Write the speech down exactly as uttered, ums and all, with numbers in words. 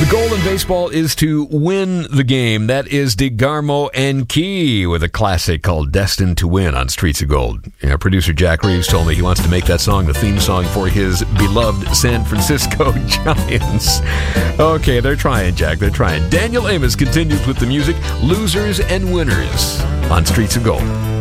The goal in baseball is to win the game. That is DeGarmo and Key with a classic called Destined to Win on Streets of Gold. Yeah, producer Jack Reeves told me he wants to make that song the theme song for his beloved San Francisco Giants. Okay, they're trying, Jack. They're trying. Daniel Amos continues with the music, Losers and Winners on Streets of Gold.